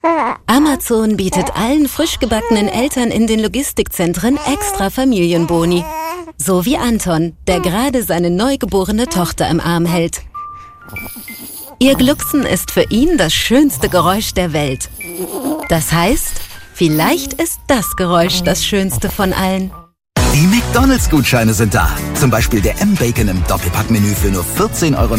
Amazon bietet allen frisch gebackenen Eltern in den Logistikzentren extra Familienboni. So wie Anton, der gerade seine neugeborene Tochter im Arm hält. Ihr Glucksen ist für ihn das schönste Geräusch der Welt. Das heißt, vielleicht ist das Geräusch das schönste von allen. Die McDonalds-Gutscheine sind da. Zum Beispiel der M-Bacon im Doppelpackmenü für nur 14,99 €.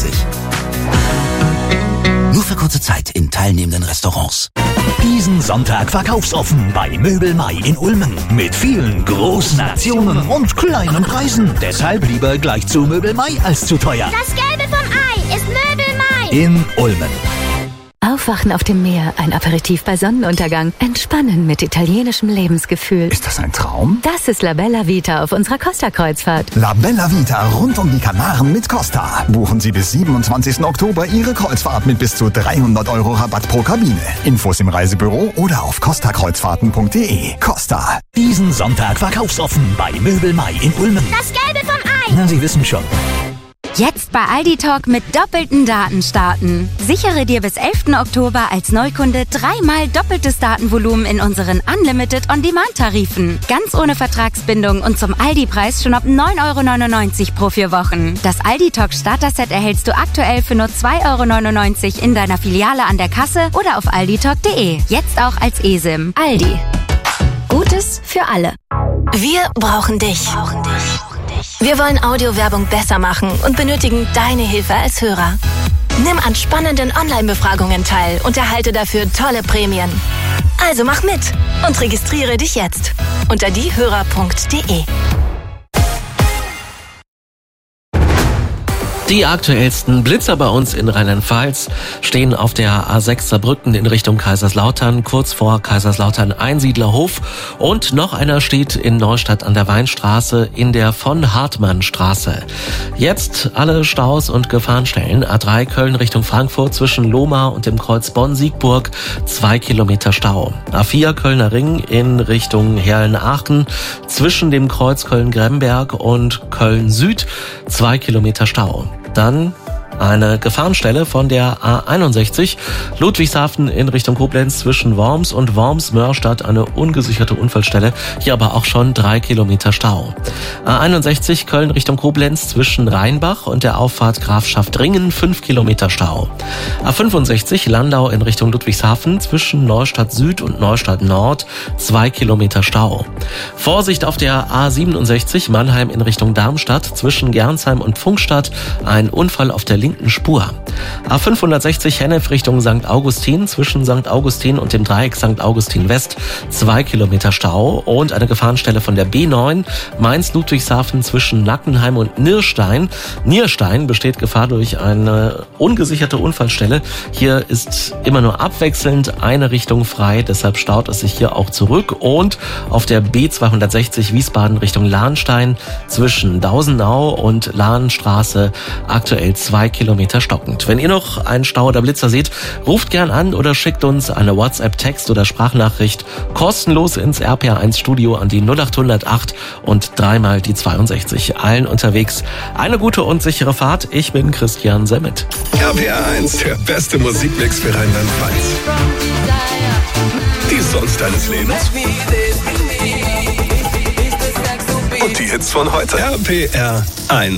Nur für kurze Zeit in teilnehmenden Restaurants. Diesen Sonntag verkaufsoffen bei Möbel Mai in Ulmen. Mit vielen großen Aktionen und kleinen Preisen. Deshalb lieber gleich zu Möbel Mai als zu teuer. Das Gelbe vom Ei ist Möbel Mai. In Ulmen. Aufwachen auf dem Meer, ein Aperitif bei Sonnenuntergang, entspannen mit italienischem Lebensgefühl. Ist das ein Traum? Das ist La Bella Vita auf unserer Costa-Kreuzfahrt. La Bella Vita rund um die Kanaren mit Costa. Buchen Sie bis 27. Oktober Ihre Kreuzfahrt mit bis zu 300 € Rabatt pro Kabine. Infos im Reisebüro oder auf costakreuzfahrten.de. Costa. Diesen Sonntag verkaufsoffen bei Möbel Mai in Ulmen. Das Gelbe vom Ei. Na, Sie wissen schon. Jetzt bei Aldi Talk mit doppelten Daten starten. Sichere dir bis 11. Oktober als Neukunde 3-mal doppeltes Datenvolumen in unseren Unlimited On-Demand-Tarifen. Ganz ohne Vertragsbindung und zum Aldi-Preis schon ab 9,99 € pro 4 Wochen. Das Aldi Talk Starter-Set erhältst du aktuell für nur 2,99 € in deiner Filiale an der Kasse oder auf alditalk.de. Jetzt auch als eSIM. Aldi. Gutes für alle. Wir brauchen dich. Wir wollen Audiowerbung besser machen und benötigen deine Hilfe als Hörer. Nimm an spannenden Online-Befragungen teil und erhalte dafür tolle Prämien. Also mach mit und registriere dich jetzt unter diehörer.de. Die aktuellsten Blitzer bei uns in Rheinland-Pfalz stehen auf der A6 Saarbrücken in Richtung Kaiserslautern, kurz vor Kaiserslautern Einsiedlerhof. Und noch einer steht in Neustadt an der Weinstraße in der von Hartmannstraße. Jetzt alle Staus und Gefahrenstellen. A3 Köln Richtung Frankfurt zwischen Lohmar und dem Kreuz Bonn-Siegburg 2 Kilometer Stau. A4 Kölner Ring in Richtung Herlen-Aachen zwischen dem Kreuz Köln-Gremberg und Köln-Süd 2 Kilometer Stau. Dann eine Gefahrenstelle von der A61 Ludwigshafen in Richtung Koblenz zwischen Worms und Worms-Mörstadt, eine ungesicherte Unfallstelle, hier aber auch schon 3 Kilometer Stau. A61 Köln Richtung Koblenz zwischen Rheinbach und der Auffahrt Grafschaft-Ringen 5 Kilometer Stau. A65 Landau in Richtung Ludwigshafen zwischen Neustadt Süd und Neustadt Nord 2 Kilometer Stau. Vorsicht auf der A67 Mannheim in Richtung Darmstadt zwischen Gernsheim und Pfungstadt, ein Unfall auf der linken Spur. A560 Hennef Richtung St. Augustin zwischen St. Augustin und dem Dreieck St. Augustin West 2 Kilometer Stau und eine Gefahrenstelle von der B9 Mainz-Ludwigshafen zwischen Nackenheim und Nierstein. Nierstein besteht Gefahr durch eine ungesicherte Unfallstelle. Hier ist immer nur abwechselnd eine Richtung frei, deshalb staut es sich hier auch zurück. Und auf der B260 Wiesbaden Richtung Lahnstein zwischen Dausenau und Lahnstraße aktuell 2 Kilometer stockend. Wenn ihr noch einen Stau oder Blitzer seht, ruft gern an oder schickt uns eine WhatsApp-Text oder Sprachnachricht kostenlos ins RPR1 Studio an die 0808 und 3-mal die 62. Allen unterwegs eine gute und sichere Fahrt. Ich bin Christian Semmet. RPR1, der beste Musikmix für Rheinland-Pfalz. Die Songs deines Lebens. Und die Hits von heute. RPR1.